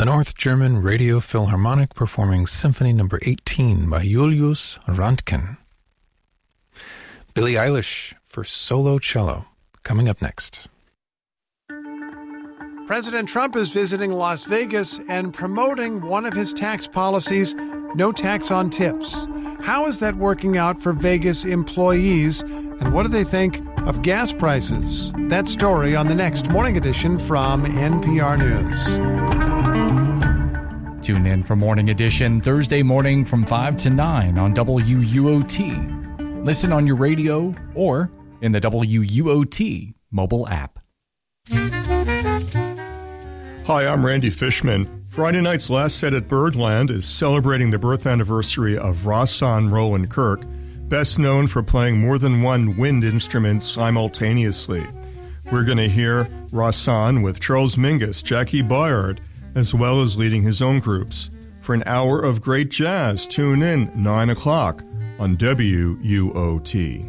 the North German Radio Philharmonic performing Symphony No. 18 by Julius Röntgen. Billie Eilish for solo cello, coming up next. President Trump is visiting Las Vegas and promoting one of his tax policies, no tax on tips. How is that working out for Vegas employees, and what do they think of gas prices? That story on the next Morning Edition from NPR News. Tune in for Morning Edition Thursday morning from 5 to 9 on WUOT. Listen on your radio or in the WUOT mobile app. Hi, I'm Randy Fishman. Friday night's Last Set at Birdland is celebrating the birth anniversary of Rahsaan Roland Kirk, best known for playing more than one wind instrument simultaneously. We're going to hear Rahsaan with Charles Mingus, Jackie Byard, as well as leading his own groups. For an hour of great jazz, tune in 9 o'clock on WUOT.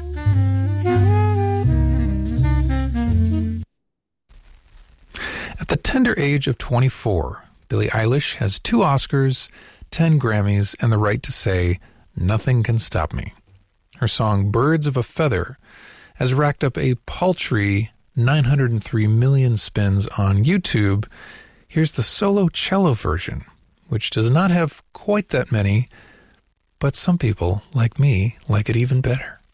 At the tender age of 24, Billie Eilish has 2 Oscars, 10 Grammys, and the right to say, "Nothing can stop me." Her song Birds of a Feather has racked up a paltry 903 million spins on YouTube. Here's the solo cello version, which does not have quite that many, but some people, like me, like it even better.